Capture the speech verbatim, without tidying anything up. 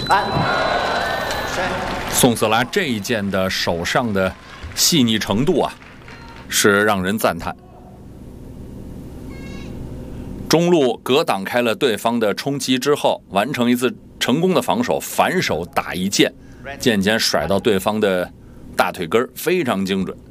宋色拉这一剑的手上的细腻程度啊，是让人赞叹。中路格挡开了对方的冲击之后，完成一次成功的防守，反手打一剑，剑尖甩到对方的大腿根，非常精准。